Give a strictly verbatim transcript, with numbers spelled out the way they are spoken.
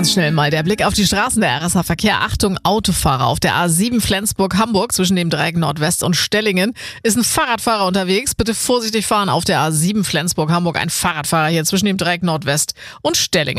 Ganz schnell mal der Blick auf die Straßen, der R S A-Verkehr. Achtung, Autofahrer. Auf der A sieben Flensburg-Hamburg zwischen dem Dreieck Nordwest und Stellingen ist ein Fahrradfahrer unterwegs. Bitte vorsichtig fahren auf der A sieben Flensburg-Hamburg. Ein Fahrradfahrer hier zwischen dem Dreieck Nordwest und Stellingen.